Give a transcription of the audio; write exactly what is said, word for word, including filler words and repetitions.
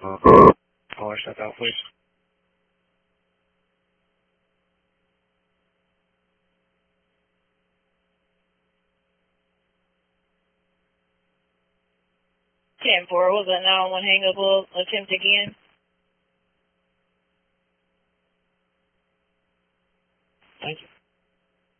Caller, step out, please. ten four, was that nine one one hang up? We'll attempt again.